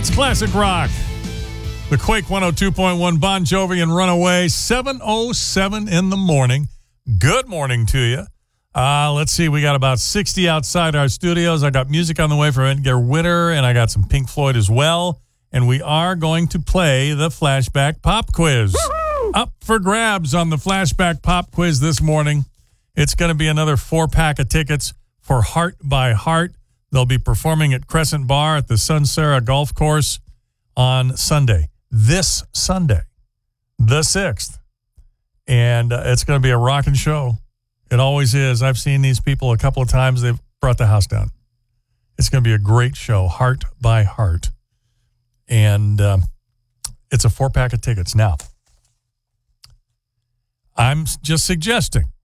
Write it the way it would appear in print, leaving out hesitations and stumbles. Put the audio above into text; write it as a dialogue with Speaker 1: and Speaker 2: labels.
Speaker 1: It's classic rock. The Quake 102.1 Bon Jovi and Runaway, 7:07 in the morning. Good morning to you. Let's see. We got about 60 outside our studios. I got music on the way from Edgar Witter, and I got some Pink Floyd as well. And we are going to play the Flashback Pop Quiz. Woo-hoo! Up for grabs on the Flashback Pop Quiz this morning. It's going to be another 4-pack of tickets for Heart by Heart. They'll be performing at Crescent Bar at the Sunsara Golf Course on Sunday. This Sunday, the 6th. And it's going to be a rocking show. It always is. I've seen these people a couple of times. They've brought the house down. It's going to be a great show, Heart by Heart. And it's a 4-pack of tickets. Now, I'm just suggesting